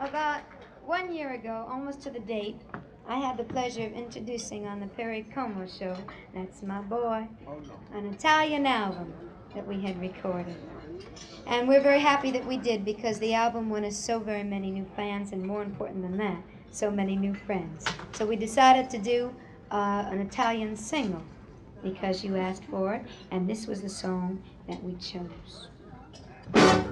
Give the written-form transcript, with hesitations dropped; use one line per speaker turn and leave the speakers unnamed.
About 1 year ago, almost to the date, I had the pleasure of introducing on the Perry Como Show, that's my boy, an Italian album that we had recorded. And we're very happy that we did because the album won us so very many new fans and more important than that, so many new friends. So we decided to do an Italian single because you asked for it, and this was the song that we chose.